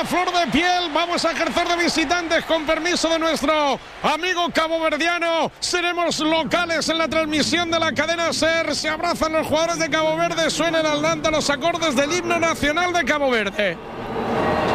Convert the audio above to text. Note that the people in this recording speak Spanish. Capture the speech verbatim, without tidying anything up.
a flor de piel. Vamos a ejercer de visitantes con permiso de nuestro amigo caboverdiano. Seremos locales en la transmisión de la cadena SER. Se abrazan los jugadores de Cabo Verde. Suenan al Nanta los acordes del himno nacional de Cabo Verde.